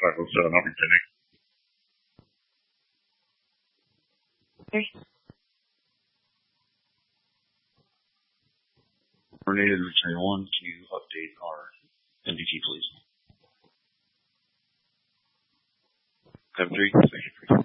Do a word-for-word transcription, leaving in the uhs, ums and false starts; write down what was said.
five oh seven, I'll be sending. Okay. Tornado Return one, can you update our M D T, please? seven three, thank you.